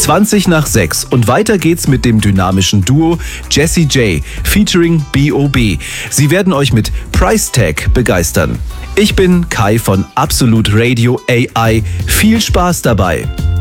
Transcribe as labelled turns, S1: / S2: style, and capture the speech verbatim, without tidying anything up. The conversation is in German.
S1: zwanzig nach sechs und weiter geht's mit dem dynamischen Duo Jessie J featuring B O B. Sie werden euch mit Price Tag begeistern. Ich bin Kai von Absolut Radio A I. Viel Spaß dabei!